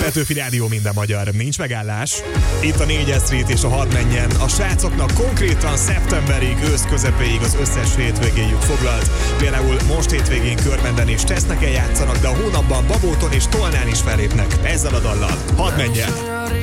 Petőfi Rádió, minden magyar, nincs megállás. Itt a 4 Street és a Hadd menjen. A srácoknak konkrétan szeptemberig, ősz közepéig az összes hétvégéjük foglalt. Például most hétvégén Körmenden és Cseszneken játszanak, de a hónapban Babóton és Tolnán is fellépnek ezzel a dallal. Hadd menjen!